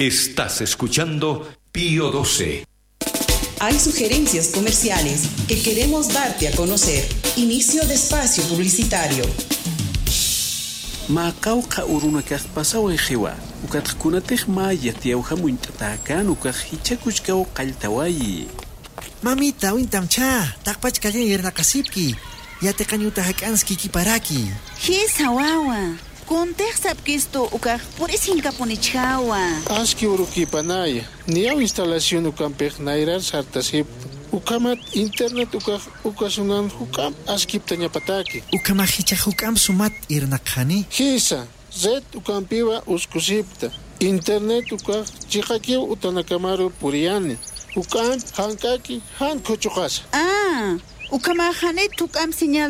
Estás escuchando Pío 12. Hay sugerencias comerciales que queremos darte a conocer. Inicio de espacio publicitario. Macauca uruna pasau ejiwa. Ukatkunatej mayat yauja muintatakan ukajichakuchkau qaltawayi. Mamita, wintamcha, takpach kalyan yernakasipki. Yate kanyuta hakanski kiparaki. Hisa wawa. Contexta esto ukaj por isinka ponichawa. Aski urukipanaya. Niaw instalación ukampej nairar sartasip. Ukamat internet ukasunan hukam askip tanyapataki. Ukamahicha hukam sumat irnakhani. Hisa, zet ukampiwa uskusipta. Internet ukaj chikakiw utanakamaru puriani. Ukam hankaki han kochukas. Ukamahane tukam señal